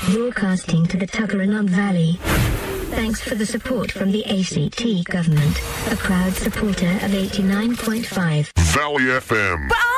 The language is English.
broadcasting to the Tuggeranong Valley. Thanks for the support from the ACT government, a proud supporter of 89.5 Valley FM.